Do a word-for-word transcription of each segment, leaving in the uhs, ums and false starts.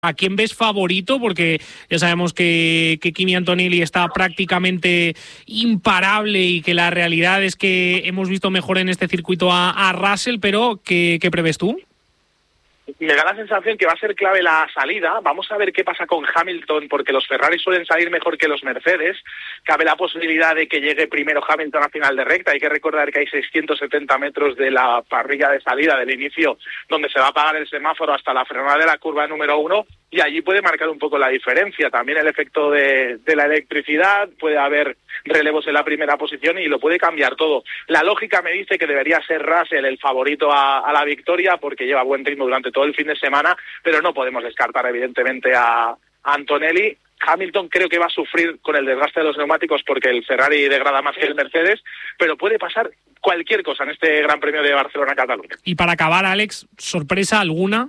¿A quién ves favorito? Porque ya sabemos que, que Kimi Antonelli está prácticamente imparable y que la realidad es que hemos visto mejor en este circuito a, a Russell, pero ¿qué, qué prevés tú? Me da la sensación que va a ser clave la salida. Vamos a ver qué pasa con Hamilton, porque los Ferrari suelen salir mejor que los Mercedes. Cabe la posibilidad de que llegue primero Hamilton a final de recta. Hay que recordar que hay seiscientos setenta metros de la parrilla de salida del inicio, donde se va a apagar el semáforo hasta la frenada de la curva número uno, y allí puede marcar un poco la diferencia. También el efecto de, de la electricidad, puede haber relevos en la primera posición y lo puede cambiar todo. La lógica me dice que debería ser Russell el favorito a, a la victoria, porque lleva buen ritmo durante todo el fin de semana, pero no podemos descartar evidentemente a, a Antonelli. Hamilton creo que va a sufrir con el desgaste de los neumáticos porque el Ferrari degrada más que el Mercedes, pero puede pasar cualquier cosa en este Gran Premio de Barcelona-Cataluña. Y para acabar, Alex, ¿sorpresa alguna?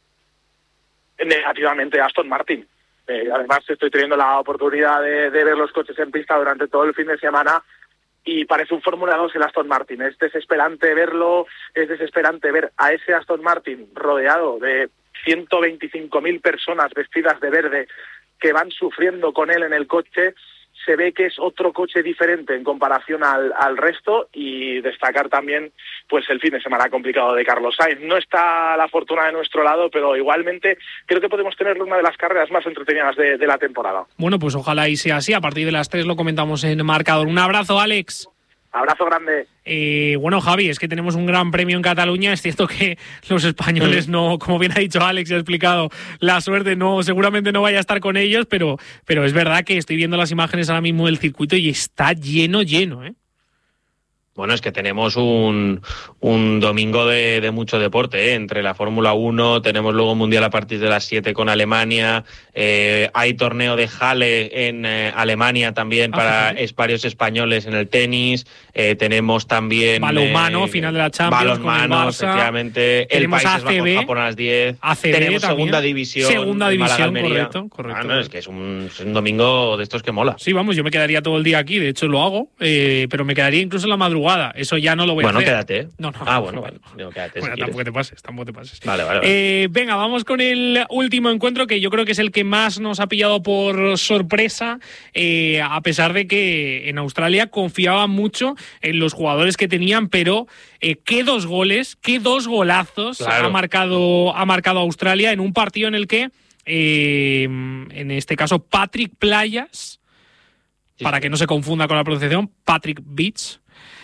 Negativamente Aston Martin. Eh, además estoy teniendo la oportunidad de, de ver los coches en pista durante todo el fin de semana y parece un Fórmula dos el Aston Martin. Es desesperante verlo, es desesperante ver a ese Aston Martin rodeado de ciento veinticinco mil personas vestidas de verde que van sufriendo con él en el coche. Se ve que es otro coche diferente en comparación al, al resto, y destacar también pues el fin de semana complicado de Carlos Sainz. No está la fortuna de nuestro lado, pero igualmente creo que podemos tener una de las carreras más entretenidas de, de la temporada. Bueno, pues ojalá y sea así. A partir de las tres lo comentamos en Marcador. Un abrazo, Alex. Abrazo grande. Eh, bueno, Javi, es que tenemos un gran premio en Cataluña. Es cierto que los españoles no, como bien ha dicho Alex y ha explicado, la suerte no, seguramente no vaya a estar con ellos, pero, pero es verdad que estoy viendo las imágenes ahora mismo del circuito y está lleno, lleno, ¿eh? Bueno, es que tenemos un, un domingo de, de mucho deporte, ¿eh? Entre la Fórmula uno, tenemos luego Mundial a partir de las siete con Alemania, eh, hay torneo de Halle en eh, Alemania también para es, varios españoles en el tenis, eh, tenemos también... Balonmano, eh, final de la Champions con el Barça, efectivamente, el Países Bajos, Japón a las diez, A C B tenemos también. segunda división, segunda división, Málaga, correcto, correcto. Ah, no, es que es un, es un domingo de estos que mola. Sí, vamos, yo me quedaría todo el día aquí, de hecho lo hago, eh, pero me quedaría incluso en la madrugada. Eso ya no lo voy bueno, a hacer. Bueno, quédate. No, no. Ah, bueno, vale. Digo, quédate. Bueno, si tampoco te pases, tampoco te pases. Vale, vale. vale. Eh, venga, vamos con el último encuentro, que yo creo que es el que más nos ha pillado por sorpresa, eh, a pesar de que en Australia confiaba mucho en los jugadores que tenían, pero eh, qué dos goles, qué dos golazos claro. ha marcado, ha marcado Australia en un partido en el que, eh, en este caso, Patrick Playas, sí, para sí. que no se confunda con la pronunciación, Patrick Beach,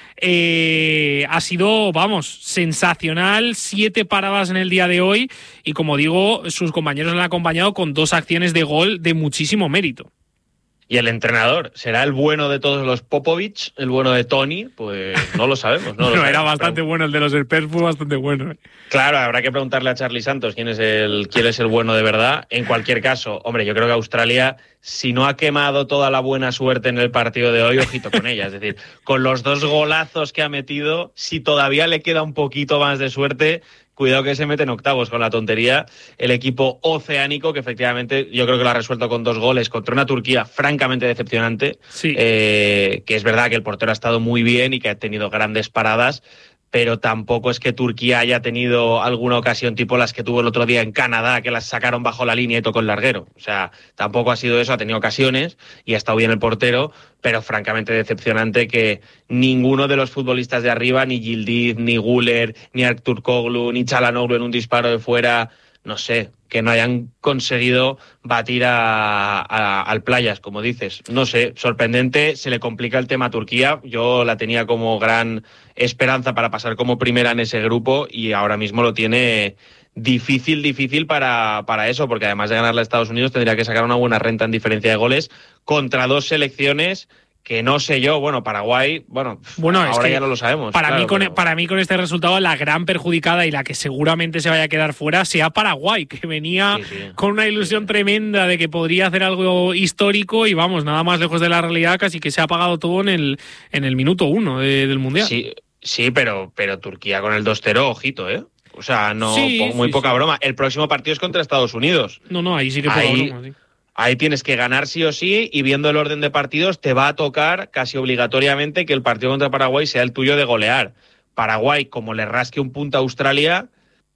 Eh, ha sido, vamos, sensacional, siete paradas en el día de hoy y, como digo, sus compañeros le han acompañado con dos acciones de gol de muchísimo mérito. ¿Y el entrenador? ¿Será el bueno de todos los Popovich? ¿El bueno de Tony? Pues no lo sabemos. No, no lo sabemos, era bastante pero... bueno el de los Spurs, fue bastante bueno. ¿eh? Claro, habrá que preguntarle a Charlie Santos quién es el quién es el bueno de verdad. En cualquier caso, hombre, yo creo que Australia, si no ha quemado toda la buena suerte en el partido de hoy, ojito con ella. Es decir, con los dos golazos que ha metido, si todavía le queda un poquito más de suerte, cuidado que se mete en octavos con la tontería el equipo oceánico, que efectivamente yo creo que lo ha resuelto con dos goles contra una Turquía francamente decepcionante. Sí. Eh, que es verdad que el portero ha estado muy bien y que ha tenido grandes paradas, pero tampoco es que Turquía haya tenido alguna ocasión tipo las que tuvo el otro día en Canadá, que las sacaron bajo la línea y tocó el larguero. O sea, tampoco ha sido eso, ha tenido ocasiones y ha estado bien el portero, pero francamente decepcionante que ninguno de los futbolistas de arriba, ni Yildiz, ni Güler, ni Ertuğrul, ni Çalhanoğlu en un disparo de fuera, no sé, que no hayan conseguido batir a, a, al Playas, como dices. No sé, sorprendente, se le complica el tema a Turquía. Yo la tenía como gran esperanza para pasar como primera en ese grupo y ahora mismo lo tiene difícil, difícil para, para eso, porque además de ganarle a Estados Unidos tendría que sacar una buena renta en diferencia de goles contra dos selecciones que no sé yo, bueno, Paraguay, bueno, bueno ahora es que ya no lo sabemos. Para, claro, mí con, pero... para mí con este resultado la gran perjudicada y la que seguramente se vaya a quedar fuera sea Paraguay, que venía sí, sí. con una ilusión sí. tremenda de que podría hacer algo histórico y vamos, nada más lejos de la realidad, casi que se ha apagado todo en el, en el minuto uno de, del Mundial. Sí, sí, pero, pero Turquía con el dos cero, ojito, ¿eh? O sea, no sí, po- muy sí, poca sí. broma. El próximo partido es contra Estados Unidos. No, no, ahí sí que poca ahí, broma, sí. Ahí tienes que ganar sí o sí, y viendo el orden de partidos te va a tocar casi obligatoriamente que el partido contra Paraguay sea el tuyo de golear. Paraguay, como le rasque un punto a Australia,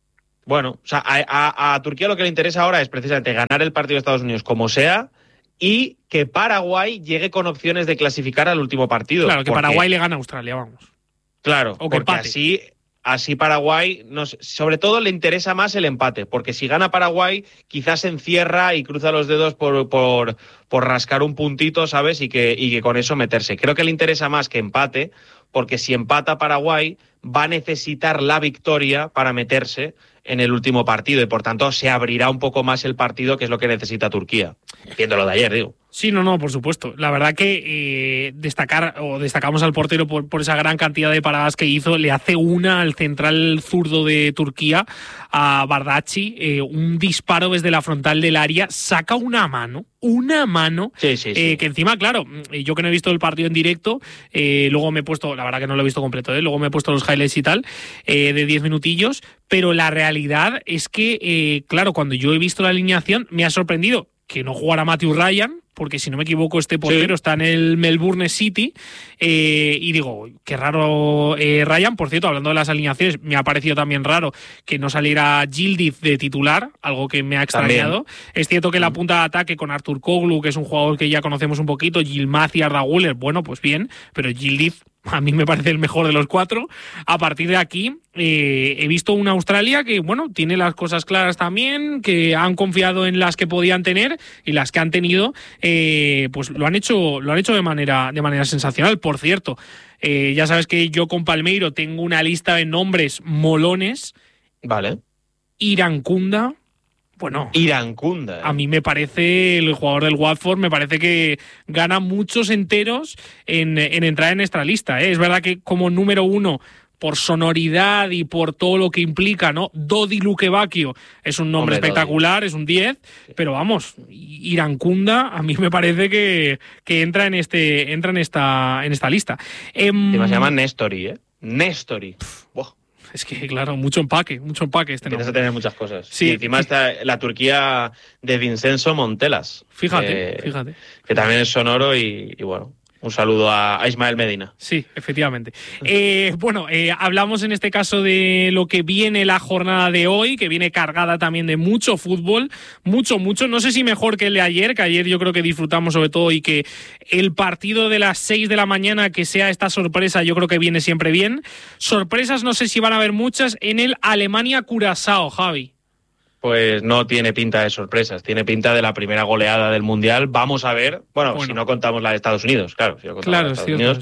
Bueno, o sea, a, a, a Turquía lo que le interesa ahora es precisamente ganar el partido de Estados Unidos como sea y que Paraguay llegue con opciones de clasificar al último partido. Claro, que porque, Paraguay le gana a Australia, vamos. Claro, o que porque empate. así, así Paraguay, nos, sobre todo le interesa más el empate, porque si gana Paraguay quizás se encierra y cruza los dedos por, por, por rascar un puntito, ¿sabes? Y que, y que con eso meterse. Creo que le interesa más que empate, porque si empata Paraguay va a necesitar la victoria para meterse en el último partido y por tanto se abrirá un poco más el partido, que es lo que necesita Turquía. Viendo lo de ayer, digo. Sí, no, no, por supuesto. La verdad que eh, destacar o destacamos al portero por, por esa gran cantidad de paradas que hizo. Le hace una al central zurdo de Turquía, a Bardacci, eh, un disparo desde la frontal del área, saca una mano, una mano, sí, sí, sí. Eh, que encima, claro, yo que no he visto el partido en directo, eh, luego me he puesto, la verdad que no lo he visto completo, eh, luego me he puesto los highlights y tal, eh, de diez minutillos, pero la realidad es que, eh, claro, cuando yo he visto la alineación me ha sorprendido que no jugara Matthew Ryan, porque si no me equivoco este portero sí. está en el Melbourne City, eh, y digo, qué raro eh, Ryan. Por cierto, hablando de las alineaciones, me ha parecido también raro que no saliera Yildiz de titular, algo que me ha extrañado. También. Es cierto que la punta de ataque con Artur Koglu, que es un jugador que ya conocemos un poquito, Yilmaz y Arda Güler, bueno, pues bien, pero Yildiz a mí me parece el mejor de los cuatro. A partir de aquí eh, he visto una Australia que, bueno, tiene las cosas claras también, que han confiado en las que podían tener y las que han tenido, eh, pues lo han hecho, lo han hecho de manera, de manera sensacional. Por cierto, eh, ya sabes que yo con Palmeiro tengo una lista de nombres molones. Vale. Irankunda. Bueno, Irankunda, ¿eh? A mí me parece, el jugador del Watford, me parece que gana muchos enteros en, en entrar en esta lista, ¿eh? Es verdad que como número uno, por sonoridad y por todo lo que implica, ¿no? Dodi Lukebakio es un nombre Hombre, espectacular, Dodi. Es un diez, sí. Pero vamos, Irankunda a mí me parece que, que entra en este entra en esta en esta lista. Eh, se llama Nestori, ¿eh? Nestori. Wow. Es que, claro, mucho empaque, mucho empaque este Tienes nombre. a tener muchas cosas. Sí. Y encima está la Turquía de Vincenzo Montelas. Fíjate, eh, fíjate. Que también es sonoro y, y bueno, un saludo a, a Ismael Medina. Sí, efectivamente. Eh, bueno, eh, hablamos en este caso de lo que viene la jornada de hoy, que viene cargada también de mucho fútbol, mucho, mucho. No sé si mejor que el de ayer, que ayer yo creo que disfrutamos sobre todo y que el partido de las seis de la mañana, que sea esta sorpresa, yo creo que viene siempre bien. Sorpresas no sé si van a haber muchas en el Alemania-Curazao, Javi. Pues no tiene pinta de sorpresas, tiene pinta de la primera goleada del Mundial. Vamos a ver, bueno, bueno. si no contamos la de Estados Unidos, claro. Si no contamos claro, la de Estados sí, Unidos,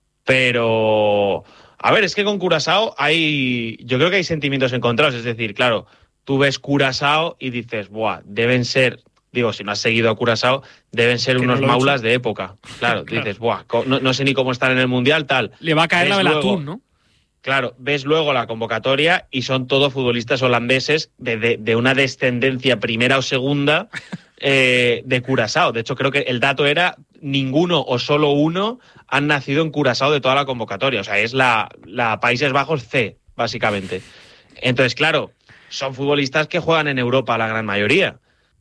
pero, a ver, es que con Curazao hay, yo creo que hay sentimientos encontrados, es decir, claro, tú ves Curazao y dices, buah, deben ser, digo, si no has seguido a Curazao, deben ser que unos no maulas de época. Claro, claro. Dices, buah, no, no sé ni cómo están en el Mundial, tal. Le va a caer la Belatún, ¿no? Claro, ves luego la convocatoria y son todos futbolistas holandeses de, de, de una descendencia primera o segunda eh, de Curazao. De hecho, creo que el dato era ninguno o solo uno han nacido en Curazao de toda la convocatoria. O sea, es la, la Países Bajos C, básicamente. Entonces, claro, son futbolistas que juegan en Europa la gran mayoría.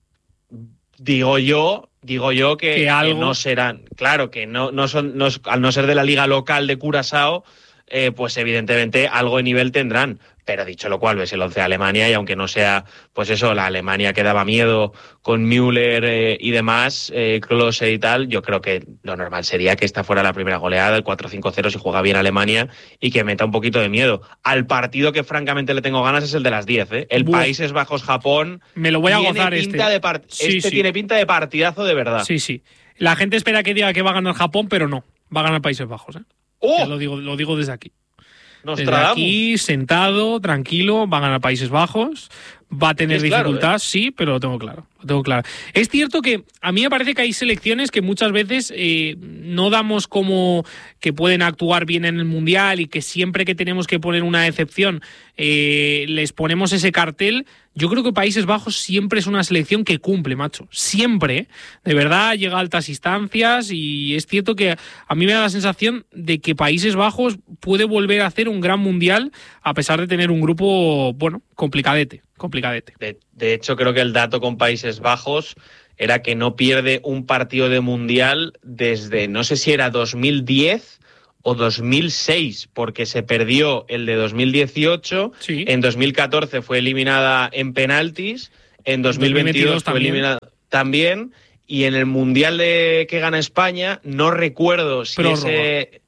Digo yo, digo yo que, que, algo... que no serán, claro, que no, no son, no, al no ser de la liga local de Curazao, Eh, pues evidentemente algo de nivel tendrán, pero dicho lo cual ves el once de Alemania y aunque no sea pues eso, la Alemania que daba miedo con Müller eh, y demás, eh, Klose y tal, yo creo que lo normal sería que esta fuera la primera goleada, el cuatro cinco cero si juega bien Alemania y que meta un poquito de miedo. Al partido que francamente le tengo ganas es el de las diez, ¿eh? El Buah. Países Bajos-Japón. Me lo voy a tiene gozar pinta este. De part- sí, este sí. tiene pinta de partidazo de verdad. Sí, sí. La gente espera que diga que va a ganar Japón, pero no, va a ganar Países Bajos, ¿eh? ¡Oh! Lo digo, lo digo desde aquí. Nos Desde aquí, sentado, tranquilo, va a ganar Países Bajos, va a tener dificultad, claro, ¿eh? Sí, pero lo tengo claro, lo tengo claro. Es cierto que a mí me parece que hay selecciones que muchas veces eh, no damos como que pueden actuar bien en el Mundial y que siempre que tenemos que poner una excepción eh, les ponemos ese cartel. Yo creo que Países Bajos siempre es una selección que cumple, macho. Siempre, ¿eh? De verdad, llega a altas instancias y es cierto que a mí me da la sensación de que Países Bajos puede volver a hacer un gran Mundial a pesar de tener un grupo, bueno, complicadete, complicadete. De, de hecho, creo que el dato con Países Bajos era que no pierde un partido de Mundial desde, no sé si era dos mil diez o dos mil seis, porque se perdió el de dos mil dieciocho, sí. En dos mil catorce fue eliminada en penaltis, en dos mil veintidós, dos mil veintidós fue también. eliminada también, y en el Mundial de que gana España, no recuerdo si prórroga. ese...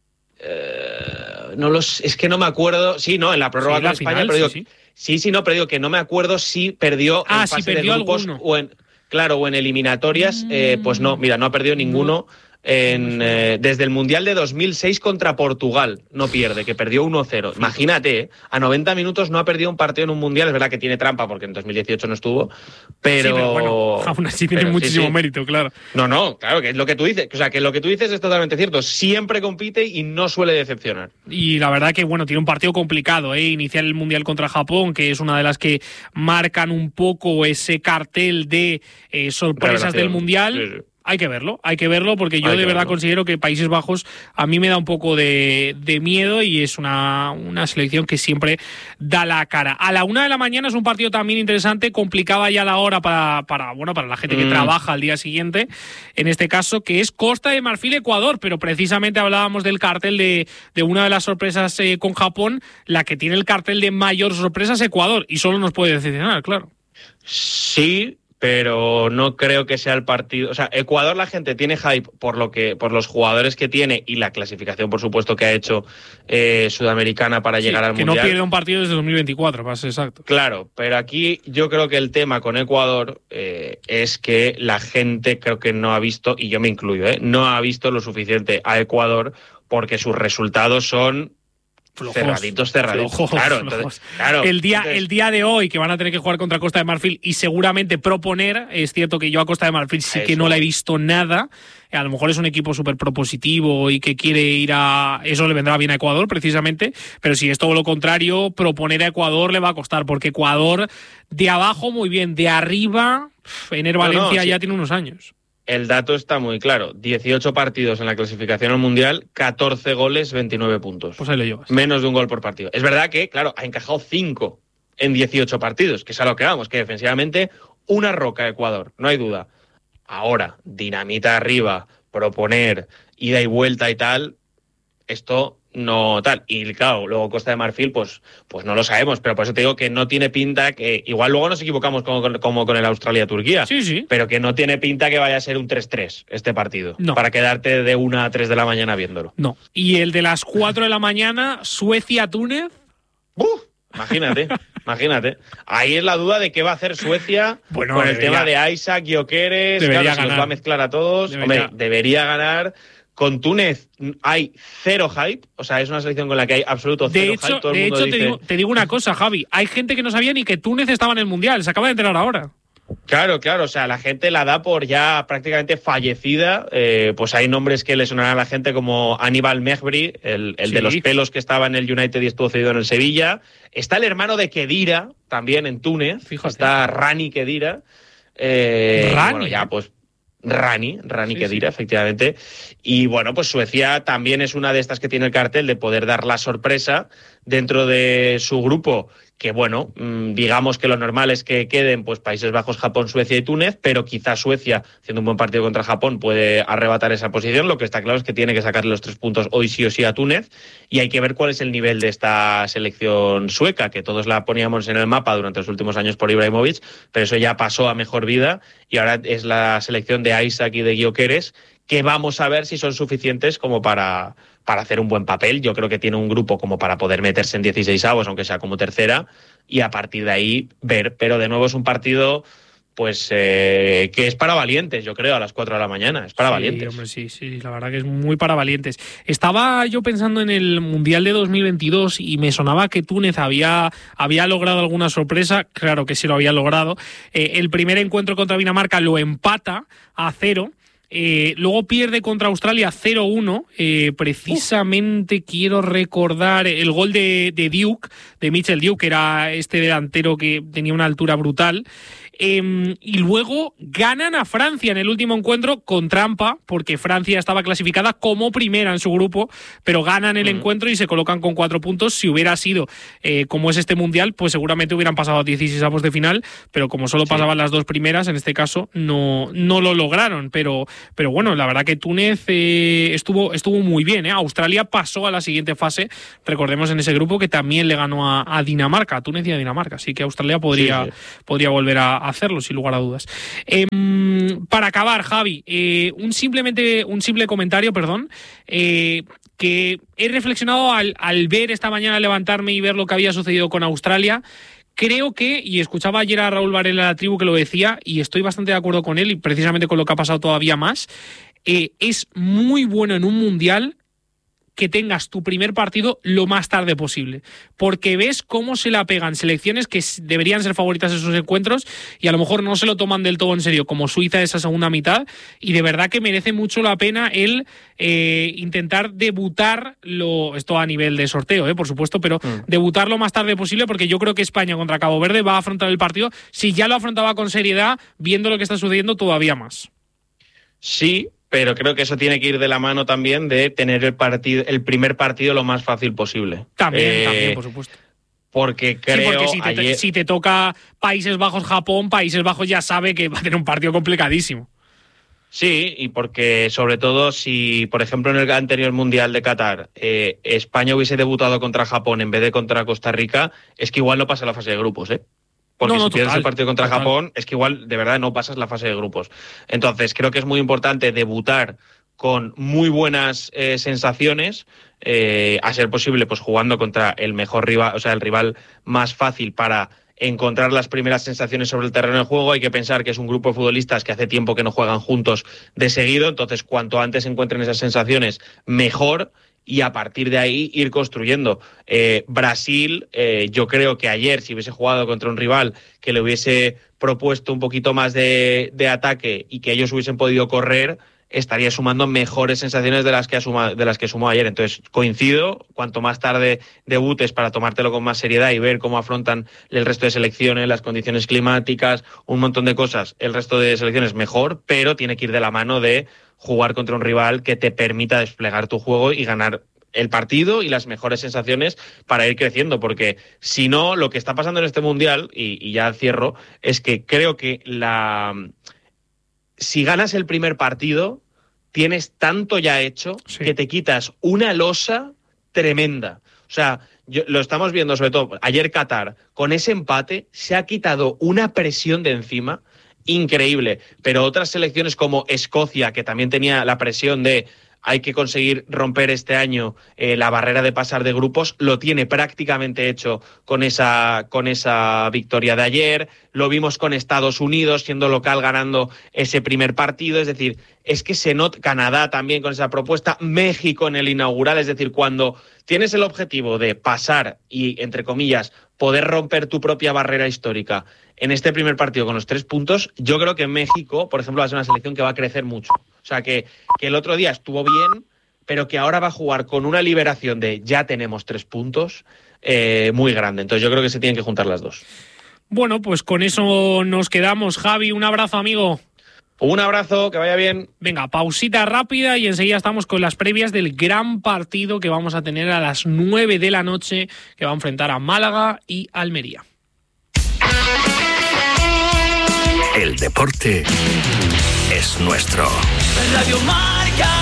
Eh, no los, es que no me acuerdo, sí, no, en la prórroga sí, con España, final, pero digo, sí, sí. sí, sí, no, pero digo que no me acuerdo si perdió ah, en fase si perdió de grupos alguno. o en... Claro, o en eliminatorias, mm. eh, pues no, mira, no ha perdido ninguno. En, eh, desde el Mundial de dos mil seis contra Portugal, no pierde, que perdió uno cero. Imagínate, ¿eh? A noventa minutos no ha perdido un partido en un Mundial. Es verdad que tiene trampa porque en dos mil dieciocho no estuvo, pero... Sí, pero bueno, aún así tiene pero, muchísimo sí, sí. mérito, claro. No, no, claro, que es lo que tú dices. O sea, que lo que tú dices es totalmente cierto. Siempre compite y no suele decepcionar. Y la verdad que, bueno, tiene un partido complicado, ¿eh? Iniciar el Mundial contra Japón, que es una de las que marcan un poco ese cartel de eh, sorpresas del Mundial. Sí, sí. Hay que verlo, hay que verlo porque yo hay de verdad verlo. considero que Países Bajos a mí me da un poco de, de miedo y es una, una selección que siempre da la cara. A la una de la mañana es un partido también interesante, complicada ya la hora para, para, bueno, para la gente que mm. trabaja al día siguiente, en este caso, que es Costa de Marfil-Ecuador, pero precisamente hablábamos del cartel de, de una de las sorpresas eh, con Japón, la que tiene el cartel de mayor sorpresa es Ecuador y solo nos puede decepcionar, claro. Sí, pero no creo que sea el partido. O sea, Ecuador, la gente tiene hype por lo que, por los jugadores que tiene y la clasificación, por supuesto, que ha hecho eh, Sudamericana para sí, llegar al que Mundial. Que no pierde un partido desde dos mil veinticuatro, para ser exacto. Claro, pero aquí yo creo que el tema con Ecuador eh, es que la gente creo que no ha visto, y yo me incluyo, eh, no ha visto lo suficiente a Ecuador porque sus resultados son... Flojos, cerraditos, cerraditos. Flojos, claro, flojos. Entonces, claro, el, día, entonces... el día de hoy que van a tener que jugar contra Costa de Marfil y seguramente proponer, es cierto que yo a Costa de Marfil sí que no la he visto nada, a lo mejor es un equipo súper propositivo y que quiere ir a... Eso le vendrá bien a Ecuador precisamente, pero si es todo lo contrario, proponer a Ecuador le va a costar, porque Ecuador de abajo muy bien, de arriba, Ener Valencia no, no, sí. ya tiene unos años. El dato está muy claro. dieciocho partidos en la clasificación al Mundial, catorce goles, veintinueve puntos. Pues ahí lo llevas. Menos de un gol por partido. Es verdad que, claro, ha encajado cinco en dieciocho partidos, que es a lo que vamos, que defensivamente una roca Ecuador, no hay duda. Ahora, dinamita arriba, proponer, ida y vuelta y tal, esto no tal. Y claro, luego Costa de Marfil, pues, pues no lo sabemos, pero por eso te digo que no tiene pinta que... Igual luego nos equivocamos como con, como con el Australia-Turquía, sí, sí. pero que no tiene pinta que vaya a ser un tres tres este partido, no. para quedarte de una a tres de la mañana viéndolo. No. Y el de las cuatro de la mañana, Suecia-Túnez... ¡Uf! Imagínate, imagínate. Ahí es la duda de qué va a hacer Suecia bueno, con debería, el tema de Isaac, Gyökeres, claro, se los va a mezclar a todos. Debería. Hombre, debería ganar... Con Túnez hay cero hype, o sea, es una selección con la que hay absoluto cero de hecho, hype. Todo el de mundo hecho dice... te, digo, te digo una cosa, Javi, hay gente que no sabía ni que Túnez estaba en el Mundial, se acaba de enterar ahora. Claro, claro, o sea, la gente la da por ya prácticamente fallecida, eh, pues hay nombres que le sonarán a la gente como Aníbal Mejbri, el, el sí. de los pelos que estaba en el United y estuvo cedido en el Sevilla. Está el hermano de Khedira, también en Túnez, Fíjate. Está Rani Khedira. Eh, Rani. Bueno, ya pues... Rani, Rani sí, Khedira, sí. efectivamente. Y bueno, pues Suecia también es una de estas que tiene el cartel de poder dar la sorpresa dentro de su grupo, que bueno, digamos que lo normal es que queden pues Países Bajos, Japón, Suecia y Túnez, pero quizás Suecia, haciendo un buen partido contra Japón, puede arrebatar esa posición. Lo que está claro es que tiene que sacarle los tres puntos hoy sí o sí a Túnez, y hay que ver cuál es el nivel de esta selección sueca, que todos la poníamos en el mapa durante los últimos años por Ibrahimovic, pero eso ya pasó a mejor vida, y ahora es la selección de Isaac y de Gyökeres, que vamos a ver si son suficientes como para, para hacer un buen papel. Yo creo que tiene un grupo como para poder meterse en dieciseisavos, aunque sea como tercera, y a partir de ahí ver. Pero de nuevo es un partido pues eh, que es para valientes, yo creo, a las cuatro de la mañana. Es para sí, valientes. Hombre, sí, sí, la verdad que es muy para valientes. Estaba yo pensando en el Mundial de dos mil veintidós y me sonaba que Túnez había, había logrado alguna sorpresa. Claro que sí lo había logrado. Eh, el primer encuentro contra Dinamarca lo empata a cero. Eh, luego pierde contra Australia cero uno. Eh, precisamente Uf. quiero recordar el gol de, de Duke, de Mitchell Duke, que era este delantero que tenía una altura brutal. Eh, y luego ganan a Francia en el último encuentro con trampa, porque Francia estaba clasificada como primera en su grupo, pero ganan el uh-huh. encuentro y se colocan con cuatro puntos. Si hubiera sido eh, como es este Mundial, pues seguramente hubieran pasado a dieciseisavos de final, pero como solo sí. pasaban las dos primeras, en este caso no, no lo lograron. Pero, pero bueno, la verdad que Túnez eh, estuvo, estuvo muy bien. ¿eh? Australia pasó a la siguiente fase, recordemos en ese grupo que también le ganó a, a Dinamarca, a Túnez y a Dinamarca, así que Australia podría, sí, sí. podría volver a hacerlo, sin lugar a dudas. Eh, para acabar, Javi, eh, un simplemente un simple comentario, perdón, eh, que he reflexionado al, al ver esta mañana, levantarme y ver lo que había sucedido con Australia. Creo que, y escuchaba ayer a Raúl Varela, la tribu, que lo decía, y estoy bastante de acuerdo con él, y precisamente con lo que ha pasado todavía más, eh, es muy bueno en un mundial que tengas tu primer partido lo más tarde posible, porque ves cómo se la pegan selecciones que deberían ser favoritas en sus encuentros y a lo mejor no se lo toman del todo en serio, como Suiza esa segunda mitad, y de verdad que merece mucho la pena el eh, intentar debutar, lo, esto a nivel de sorteo, eh, por supuesto, pero mm. debutar lo más tarde posible, porque yo creo que España contra Cabo Verde va a afrontar el partido, si ya lo afrontaba con seriedad, viendo lo que está sucediendo, todavía más. Sí, pero creo que eso tiene que ir de la mano también de tener el partido, el primer partido lo más fácil posible. También, eh, también, por supuesto. Porque creo... Sí, porque si te, ayer... si te toca Países Bajos, Japón, Países Bajos ya sabe que va a tener un partido complicadísimo. Sí, y porque sobre todo si, por ejemplo, en el anterior Mundial de Qatar, eh, España hubiese debutado contra Japón en vez de contra Costa Rica, es que igual no pasa la fase de grupos, ¿eh? Porque no, no, si pierdes el partido contra total. Japón, es que igual de verdad no pasas la fase de grupos. Entonces, creo que es muy importante debutar con muy buenas eh, sensaciones, eh, a ser posible, pues jugando contra el mejor rival, o sea, el rival más fácil para encontrar las primeras sensaciones sobre el terreno de juego. Hay que pensar que es un grupo de futbolistas que hace tiempo que no juegan juntos de seguido, entonces cuanto antes encuentren esas sensaciones, mejor. Y a partir de ahí ir construyendo. Eh, Brasil, eh, yo creo que ayer, si hubiese jugado contra un rival que le hubiese propuesto un poquito más de, de ataque y que ellos hubiesen podido correr, estaría sumando mejores sensaciones de las que asuma, de las que sumó ayer. Entonces, coincido, cuanto más tarde debutes para tomártelo con más seriedad y ver cómo afrontan el resto de selecciones, las condiciones climáticas, un montón de cosas, el resto de selecciones mejor, pero tiene que ir de la mano de jugar contra un rival que te permita desplegar tu juego y ganar el partido y las mejores sensaciones para ir creciendo, porque si no, lo que está pasando en este Mundial, y, y ya cierro, es que creo que la si ganas el primer partido, tienes tanto ya hecho sí. que te quitas una losa tremenda. O sea, yo, lo estamos viendo sobre todo ayer Qatar, con ese empate se ha quitado una presión de encima increíble, pero otras selecciones como Escocia, que también tenía la presión de hay que conseguir romper este año eh, la barrera de pasar de grupos, lo tiene prácticamente hecho con esa, con esa victoria de ayer. Lo vimos con Estados Unidos siendo local ganando ese primer partido, es decir, es que se nota, Canadá también con esa propuesta, México en el inaugural, es decir, cuando tienes el objetivo de pasar y, entre comillas, poder romper tu propia barrera histórica en este primer partido con los tres puntos, yo creo que México, por ejemplo, va a ser una selección que va a crecer mucho. O sea, que, que el otro día estuvo bien, pero que ahora va a jugar con una liberación de ya tenemos tres puntos eh, muy grande. Entonces yo creo que se tienen que juntar las dos. Bueno, pues con eso nos quedamos. Javi, un abrazo, amigo. Un abrazo, que vaya bien. Venga, pausita rápida y enseguida estamos con las previas del gran partido que vamos a tener a las nueve de la noche, que va a enfrentar a Málaga y Almería. El deporte es nuestro. Radio Marca.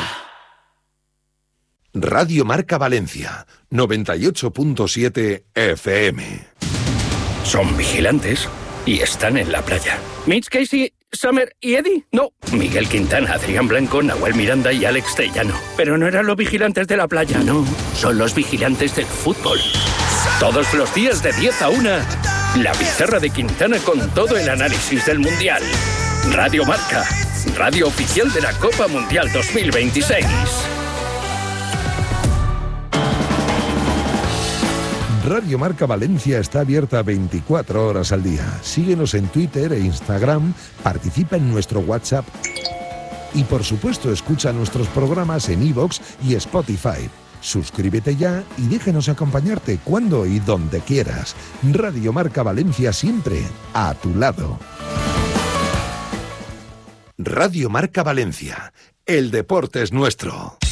Radio Marca Valencia, noventa y ocho punto siete F M. Son vigilantes y están en la playa. Mitch Casey, Summer y Eddie. No, Miguel Quintana, Adrián Blanco, Nahuel Miranda y Alex Tellano. Pero no eran los vigilantes de la playa. No, son los vigilantes del fútbol. Todos los días de diez a una, la pizarra de Quintana con todo el análisis del Mundial. Radio Marca, radio oficial de la Copa Mundial dos mil veintiséis. Radio Marca Valencia está abierta veinticuatro horas al día. Síguenos en Twitter e Instagram, participa en nuestro WhatsApp y, por supuesto, escucha nuestros programas en iVoox y Spotify. Suscríbete ya y déjanos acompañarte cuando y donde quieras. Radio Marca Valencia, siempre a tu lado. Radio Marca Valencia. El deporte es nuestro.